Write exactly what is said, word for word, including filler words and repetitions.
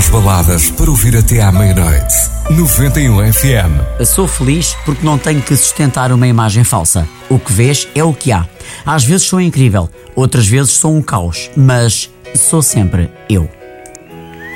às baladas para ouvir até à meia-noite. noventa e um F M. Sou feliz porque não tenho que sustentar uma imagem falsa. O que vês é o que há. Às vezes sou incrível, outras vezes sou um caos, mas sou sempre eu.